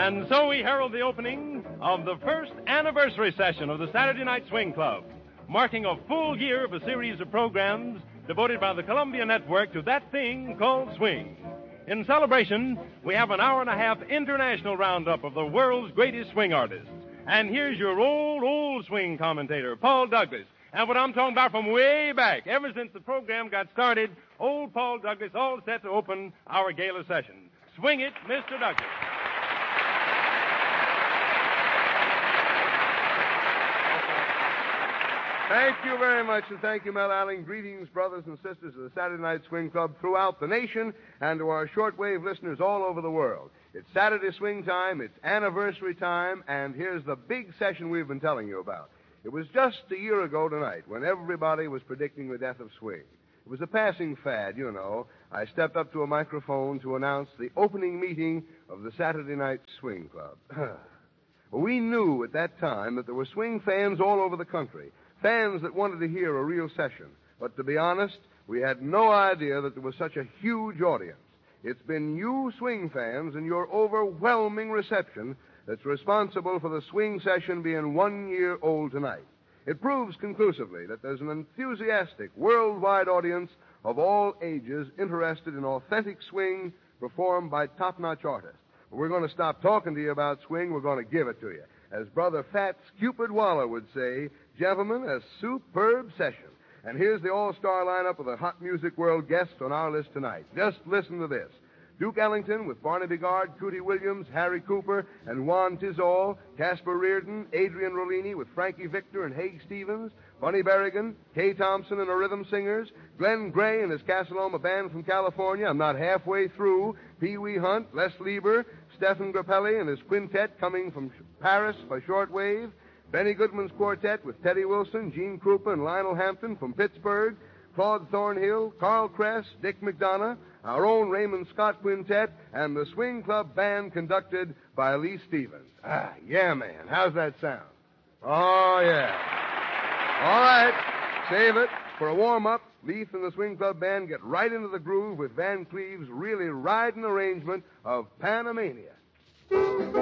And so we herald the opening of the first anniversary session of the Saturday Night Swing Club, marking a full year of a series of programs devoted by the Columbia Network to that thing called swing. In celebration, we have an hour-and-a-half international roundup of the world's greatest swing artists. And here's your old swing commentator, Paul Douglas. And what I'm talking about from way back, ever since the program got started, old Paul Douglas all set to open our gala session. Swing it, Mr. Douglas. Thank you very much, and thank you, Mel Allen. Greetings, brothers and sisters of the Saturday Night Swing Club throughout the nation and to our shortwave listeners all over the world. It's Saturday swing time, it's anniversary time, and here's the big session we've been telling you about. It was just a year ago tonight when everybody was predicting the death of swing. It was a passing fad, you know. I stepped up to a microphone to announce the opening meeting of the Saturday Night Swing Club. We knew at that time that there were swing fans all over the country, fans that wanted to hear a real session. But to be honest, we had no idea that there was such a huge audience. It's been you swing fans and your overwhelming reception that's responsible for the swing session being 1 year old tonight. It proves conclusively that there's an enthusiastic worldwide audience of all ages interested in authentic swing performed by top-notch artists. We're going to stop talking to you about swing. We're going to give it to you. As Brother Fats Cupid Waller would say, gentlemen, a superb session. And here's the all-star lineup of the hot music world guests on our list tonight. Just listen to this. Duke Ellington with Barnaby Gard, Cootie Williams, Harry Cooper, and Juan Tizol, Casper Reardon, Adrian Rollini with Frankie Victor and Haig Stevens, Bunny Berrigan, Kay Thompson and the Rhythm Singers, Glenn Gray and his Casa Loma band from California, I'm not halfway through, Pee Wee Hunt, Les Lieber, Stephen Grappelli and his quintet coming from Paris for shortwave, Benny Goodman's quartet with Teddy Wilson, Gene Krupa, and Lionel Hampton from Pittsburgh, Claude Thornhill, Carl Kress, Dick McDonough, our own Raymond Scott Quintet, and the Swing Club Band conducted by Lee Stevens. Yeah, man. How's that sound? Oh, yeah. All right. Save it. For a warm-up, Leith and the Swing Club Band get right into the groove with Van Cleve's really riding arrangement of Panamania.